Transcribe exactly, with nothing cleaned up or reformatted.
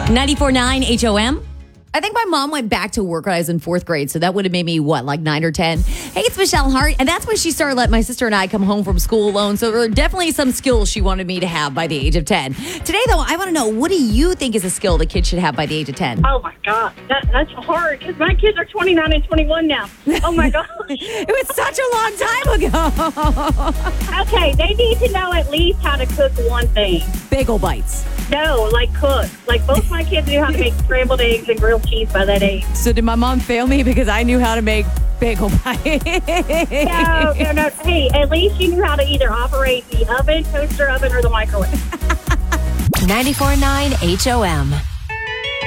ninety-four point nine H O M. I think my mom went back to work when I was in fourth grade, so that would have made me, what, like nine or ten? Hey, it's Michelle Hart, and that's when she started letting my sister and I come home from school alone, so there are definitely some skills she wanted me to have by the age of ten. Today, though, I want to know, what do you think is a skill that kids should have by the age of ten? Oh, my God. That, that's hard, because my kids are twenty-nine and twenty-one now. Oh, my gosh. It was such a long time ago. Okay, they need to know at least how to cook one thing. Bagel bites. No, like cook. Like both my kids knew how to make scrambled eggs and grilled cheese by that age. So did my mom fail me because I knew how to make bagel bites? No, no, no. Hey, at least you knew how to either operate the oven, toaster oven, or the microwave. ninety-four point nine H O M.